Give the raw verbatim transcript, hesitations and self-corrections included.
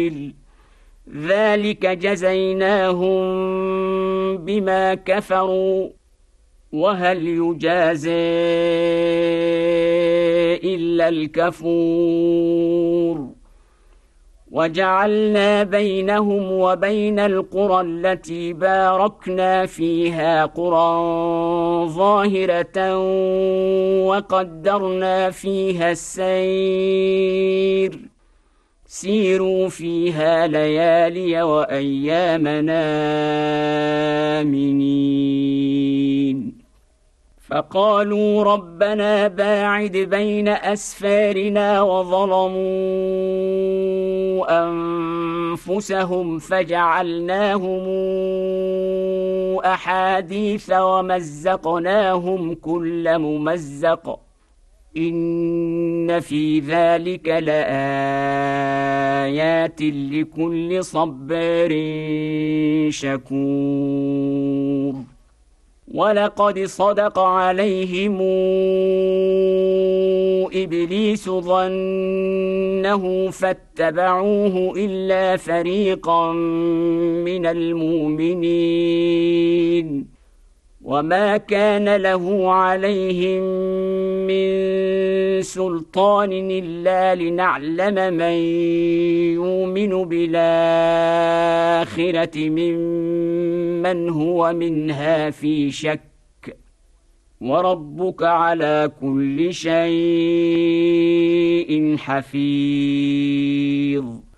ذلك جزيناهم بما كفروا وهل يجازى إلا الكفور وجعلنا بينهم وبين القرى التي باركنا فيها قرى ظاهرة وقدرنا فيها السير سيروا فيها ليالي وأيامنا آمنين فقالوا ربنا باعد بين أسفارنا وظلموا أنفسهم فجعلناهم أحاديث ومزقناهم كل ممزق إن في ذلك لآيات لكل صبار شكور ولقد صدق عليهم إبليس ظنه فاتبعوه إلا فريقا من المؤمنين وما كان له عليهم من سلطان إلا لنعلم من يؤمن بالآخرة ممن هو منها في شك وربك على كل شيء حفيظ.